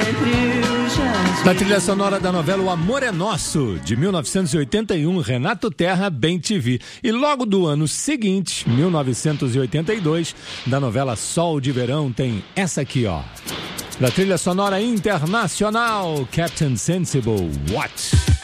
Na trilha sonora da novela O Amor é Nosso, de 1981, Renato Terra, Bem Te Vi. E logo do ano seguinte, 1982, da novela Sol de Verão, tem essa aqui, ó. Da trilha sonora internacional, Captain Sensible, What?